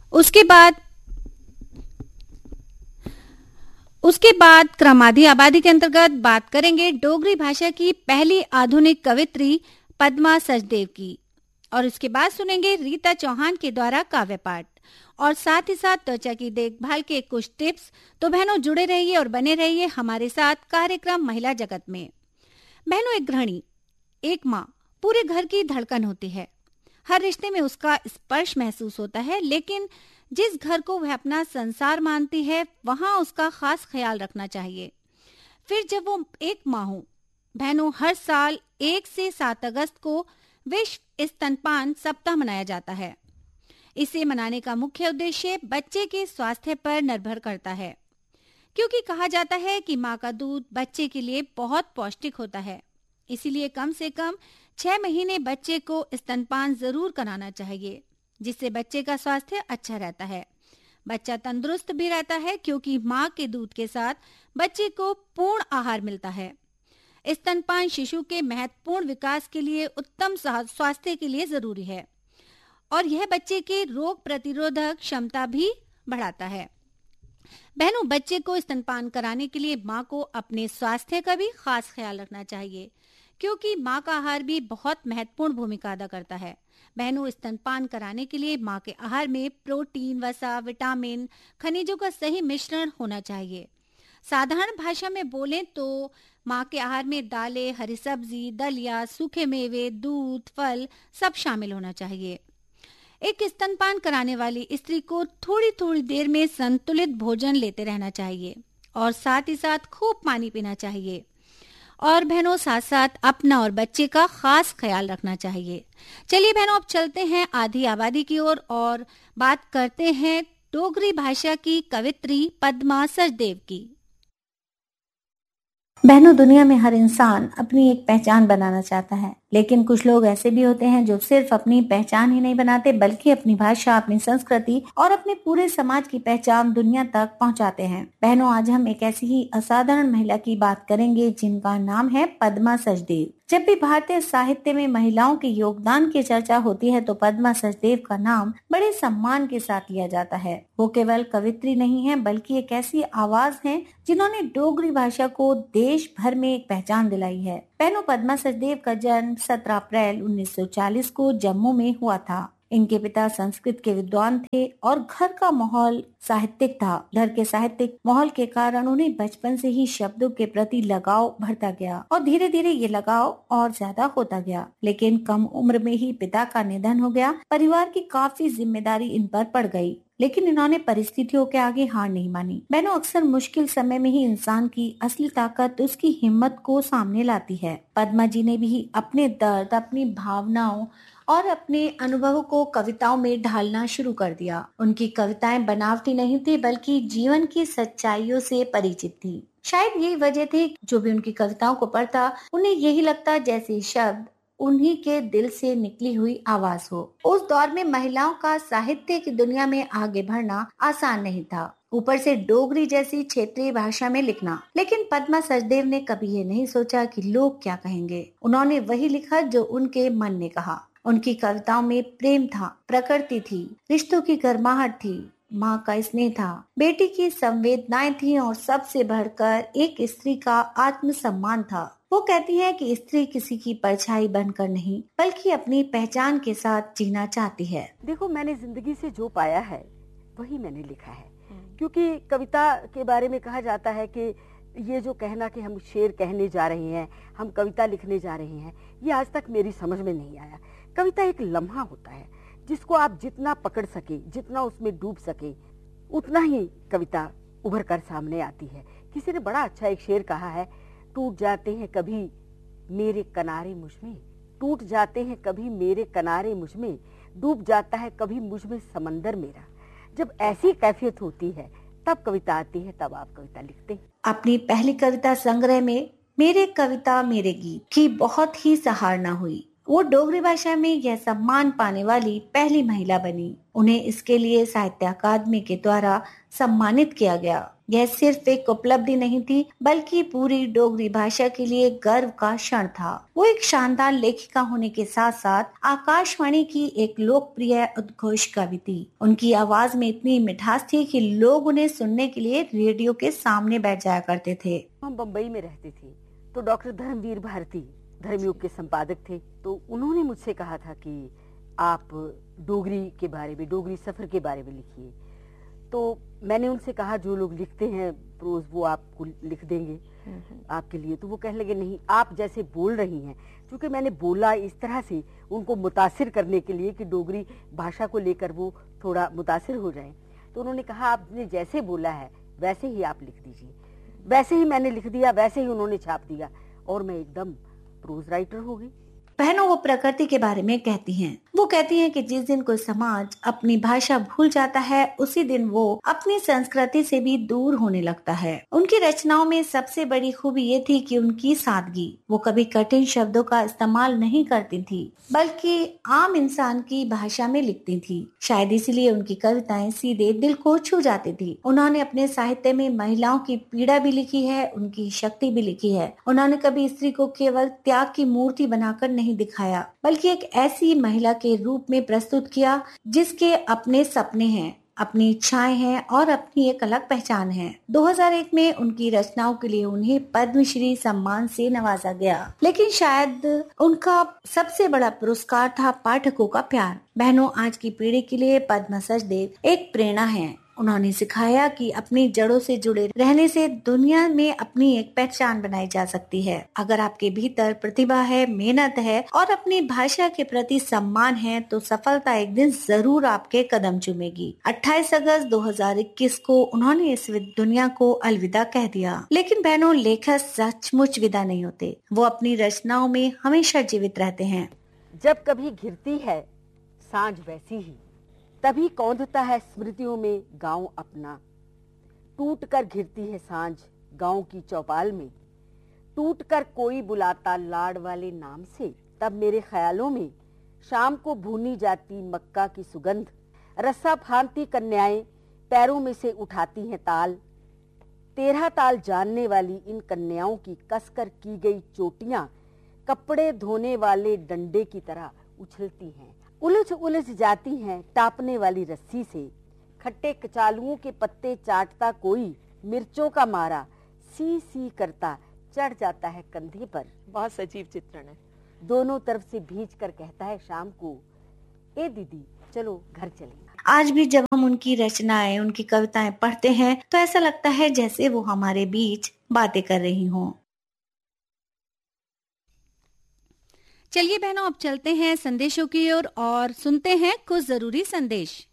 उसके बाद क्रमाधि आबादी के अंतर्गत बात करेंगे डोगरी भाषा की पहली आधुनिक कवित्री पद्मा सचदेव की, और उसके बाद सुनेंगे रीता चौहान के द्वारा काव्य पाठ और साथ ही साथ त्वचा की देखभाल के कुछ टिप्स। तो बहनों जुड़े रहिए और बने रहिए हमारे साथ कार्यक्रम महिला जगत में। बहनों, एक गृहिणी, एक माँ पूरे घर की धड़कन होती है। हर रिश्ते में उसका स्पर्श महसूस होता है, लेकिन जिस घर को वह अपना संसार मानती है वहां उसका खास ख्याल रखना चाहिए। फिर जब वो एक माँ हो, बहनों, हर साल 1 से 7 अगस्त को विश्व स्तनपान सप्ताह मनाया जाता है। इसे मनाने का मुख्य उद्देश्य बच्चे के स्वास्थ्य पर निर्भर करता है, क्योंकि कहा जाता है कि माँ का दूध बच्चे के लिए बहुत पौष्टिक होता है। इसीलिए कम से कम 6 महीने बच्चे को स्तनपान जरूर कराना चाहिए, जिससे बच्चे का स्वास्थ्य अच्छा रहता है। बच्चा तंदुरुस्त भी रहता है, क्योंकि माँ के दूध के साथ बच्चे को पूर्ण आहार मिलता है। स्तनपान शिशु के महत्वपूर्ण विकास के लिए, उत्तम स्वास्थ्य के लिए जरूरी है, और यह बच्चे के रोग प्रतिरोधक क्षमता भी बढ़ाता है। बहनों, बच्चे को स्तनपान कराने के लिए माँ को अपने स्वास्थ्य का भी खास ख्याल रखना चाहिए, क्योंकि माँ का आहार भी बहुत महत्वपूर्ण भूमिका अदा करता है। बहनों, स्तनपान कराने के लिए माँ के आहार में प्रोटीन, वसा, विटामिन, खनिजों का सही मिश्रण होना चाहिए। साधारण भाषा में बोलें तो माँ के आहार में दालें, हरी सब्जी, दलिया, सूखे मेवे, दूध, फल सब शामिल होना चाहिए। एक स्तनपान कराने वाली स्त्री को थोड़ी थोड़ी देर में संतुलित भोजन लेते रहना चाहिए, और साथ ही साथ खूब पानी पीना चाहिए। और बहनों, साथ साथ अपना और बच्चे का खास ख्याल रखना चाहिए। चलिए बहनों, अब चलते हैं आधी आबादी की ओर और बात करते हैं डोगरी भाषा की कवित्री पद्मा सचदेव की। बहनों, दुनिया में हर इंसान अपनी एक पहचान बनाना चाहता है, लेकिन कुछ लोग ऐसे भी होते हैं जो सिर्फ अपनी पहचान ही नहीं बनाते, बल्कि अपनी भाषा, अपनी संस्कृति और अपने पूरे समाज की पहचान दुनिया तक पहुंचाते हैं। बहनों, आज हम एक ऐसी ही असाधारण महिला की बात करेंगे जिनका नाम है पद्मा सचदेव। जब भी भारतीय साहित्य में महिलाओं के योगदान की चर्चा होती है तो पद्मा सचदेव का नाम बड़े सम्मान के साथ लिया जाता है। वो केवल कवित्री नहीं है, बल्कि एक ऐसी आवाज है जिन्होंने डोगरी भाषा को देश भर में एक पहचान दिलाई है। बहनों, पद्मा सचदेव का जन्म 17 अप्रैल 1940 को जम्मू में हुआ था। इनके पिता संस्कृत के विद्वान थे और घर का माहौल साहित्यिक था। घर के साहित्यिक माहौल के कारण उन्हें बचपन से ही शब्दों के प्रति लगाव बढ़ता गया और धीरे धीरे ये लगाव और ज्यादा होता गया। लेकिन कम उम्र में ही पिता का निधन हो गया। परिवार की काफी जिम्मेदारी इन पर पड़ गई, लेकिन इन्होंने परिस्थितियों के आगे हार नहीं मानी। बहनों, अक्सर मुश्किल समय में ही इंसान की असली ताकत उसकी हिम्मत को सामने लाती है। पद्मा जी ने भी अपने दर्द, अपनी भावनाओं और अपने अनुभवों को कविताओं में ढालना शुरू कर दिया। उनकी कविताएं बनावटी नहीं थी, बल्कि जीवन की सच्चाइयों से परिचित थी। शायद यही वजह थी जो भी उनकी कविताओं को पढ़ता उन्हें यही लगता जैसे शब्द उन्हीं के दिल से निकली हुई आवाज हो। उस दौर में महिलाओं का साहित्य की दुनिया में आगे बढ़ना आसान नहीं था, ऊपर से डोगरी जैसी क्षेत्रीय भाषा में लिखना। लेकिन पद्मा सचदेव ने कभी ये नहीं सोचा कि लोग क्या कहेंगे। उन्होंने वही लिखा जो उनके मन ने कहा। उनकी कविताओं में प्रेम था, प्रकृति थी, रिश्तों की गर्माहट थी, माँ का स्नेह था, बेटी की संवेदनाएं थी और सबसे बढ़कर एक स्त्री का आत्मसम्मान था। वो कहती है कि स्त्री किसी की परछाई बनकर नहीं, बल्कि अपनी पहचान के साथ जीना चाहती है। देखो, मैंने जिंदगी से जो पाया है वही मैंने लिखा है। क्योंकि कविता के बारे में कहा जाता है कि ये जो कहना कि हम शेर कहने जा रहे हैं, हम कविता लिखने जा रहे हैं, ये आज तक मेरी समझ में नहीं आया। कविता एक लम्हा होता है जिसको आप जितना पकड़ सके, जितना उसमें डूब सके, उतना ही कविता उभर कर सामने आती है। किसी ने बड़ा अच्छा एक शेर कहा है, टूट जाते हैं कभी मेरे किनारे मुझ में, टूट जाते हैं कभी मेरे किनारे मुझ में, डूब जाता है कभी मुझ में समंदर मेरा। जब ऐसी कैफियत होती है तब कविता आती है, तब आप कविता लिखते हैं। अपनी पहली कविता संग्रह में मेरे कविता मेरे गीत की बहुत ही सराहना हुई। वो डोगरी भाषा में यह सम्मान पाने वाली पहली महिला बनी। उन्हें इसके लिए साहित्य अकादमी के द्वारा सम्मानित किया गया। यह सिर्फ एक उपलब्धि नहीं थी, बल्कि पूरी डोगरी भाषा के लिए गर्व का क्षण था। वो एक शानदार लेखिका होने के साथ साथ आकाशवाणी की एक लोकप्रिय उद्घोष कवि थी। उनकी आवाज में इतनी मिठास थी कि लोग उन्हें सुनने के लिए रेडियो के सामने बैठ जाया करते थे। हम बम्बई में रहते थे, तो डॉक्टर धर्मवीर भारती धर्मयुग के संपादक थे। तो उन्होंने मुझसे कहा था कि आप डोगरी के बारे में, डोगरी सफर के बारे में लिखिए। तो मैंने उनसे कहा जो लोग लिखते हैं प्रोज वो आपको लिख देंगे आपके लिए। तो वो कहने लगे नहीं, आप जैसे बोल रही हैं, क्योंकि मैंने बोला इस तरह से उनको मुतासिर करने के लिए कि डोगरी भाषा को लेकर वो थोड़ा मुतासिर हो जाएं। तो उन्होंने कहा आपने जैसे बोला है वैसे ही आप लिख दीजिए। वैसे ही मैंने लिख दिया, वैसे ही उन्होंने छाप दिया और मैं एकदम प्रोज राइटर हो गई। बहनों, वो प्रकृति के बारे में कहती हैं। वो कहती हैं कि जिस दिन कोई समाज अपनी भाषा भूल जाता है, उसी दिन वो अपनी संस्कृति से भी दूर होने लगता है। उनकी रचनाओं में सबसे बड़ी खूबी ये थी कि उनकी सादगी। वो कभी कठिन शब्दों का इस्तेमाल नहीं करती थी, बल्कि आम इंसान की भाषा में लिखती थी। शायद इसीलिए उनकी कविताएं सीधे दिल को छू जाती थी। उन्होंने अपने साहित्य में महिलाओं की पीड़ा भी लिखी है, उनकी शक्ति भी लिखी है। उन्होंने कभी स्त्री को केवल त्याग की मूर्ति बनाकर नहीं दिखाया, बल्कि एक ऐसी महिला के रूप में प्रस्तुत किया जिसके अपने सपने हैं, अपनी इच्छाएं हैं और अपनी एक अलग पहचान है। 2001 में उनकी रचनाओं के लिए उन्हें पद्मश्री सम्मान से नवाजा गया। लेकिन शायद उनका सबसे बड़ा पुरस्कार था पाठकों का प्यार। बहनों, आज की पीढ़ी के लिए पद्मा सचदेव एक प्रेरणा है। उन्होंने सिखाया कि अपनी जड़ों से जुड़े रहने से दुनिया में अपनी एक पहचान बनाई जा सकती है। अगर आपके भीतर प्रतिभा है, मेहनत है और अपनी भाषा के प्रति सम्मान है, तो सफलता एक दिन जरूर आपके कदम चूमेगी। 28 अगस्त 2021 को उन्होंने इस दुनिया को अलविदा कह दिया। लेकिन बहनों, लेखक सचमुच विदा नहीं होते। वो अपनी रचनाओं में हमेशा जीवित रहते हैं। जब कभी घिरती है सांझ वैसी ही, तभी कौंधता है स्मृतियों में गांव अपना। टूट कर घिरती है सांझ गांव की चौपाल में, टूट कर कोई बुलाता लाड़ वाले नाम से। तब मेरे ख्यालों में शाम को भूनी जाती मक्का की सुगंध, रस्सा फांदती कन्याएं पैरों में से उठाती हैं ताल। 13 ताल जानने वाली इन कन्याओं की कसकर की गई चोटियां कपड़े धोने वाले डंडे की तरह उछलती हैं, उलझ उलझ जाती हैं टापने वाली रस्सी से। खट्टे कचालुओं के पत्ते चाटता कोई मिर्चों का मारा सी सी करता चढ़ जाता है कंधे पर। बहुत सजीव चित्रण है। दोनों तरफ से भींच कर कहता है शाम को, ए दीदी चलो घर चलेंगे। आज भी जब हम उनकी रचनाएं, उनकी कविताएं पढ़ते हैं तो ऐसा लगता है जैसे वो हमारे बीच बातें कर रही हों। चलिए बहनों, अब चलते हैं संदेशों की ओर और सुनते हैं कुछ जरूरी संदेश।